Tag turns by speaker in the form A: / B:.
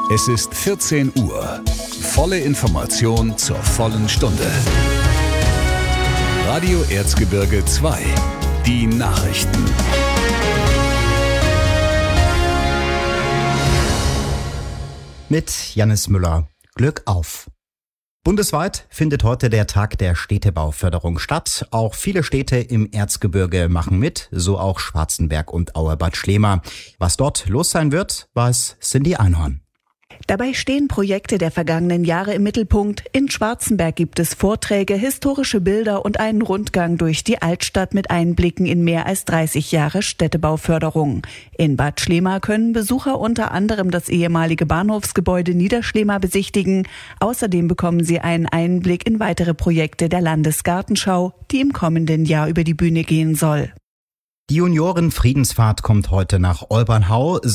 A: Es ist 14 Uhr. Volle Information zur vollen Stunde. Radio Erzgebirge 2. Die Nachrichten.
B: Mit Jannis Müller. Glück auf! Bundesweit findet heute der Tag der Städtebauförderung statt. Auch viele Städte im Erzgebirge machen mit, so auch Schwarzenberg und Auerbad Schlema. Was dort los sein wird, weiß Cindy Einhorn.
C: Dabei stehen Projekte der vergangenen Jahre im Mittelpunkt. In Schwarzenberg gibt es Vorträge, historische Bilder und einen Rundgang durch die Altstadt mit Einblicken in mehr als 30 Jahre Städtebauförderung. In Bad Schlema können Besucher unter anderem das ehemalige Bahnhofsgebäude Niederschlema besichtigen. Außerdem bekommen sie einen Einblick in weitere Projekte der Landesgartenschau, die im kommenden Jahr über die Bühne gehen soll.
B: Die Junioren-Friedensfahrt kommt heute nach Olbernhau.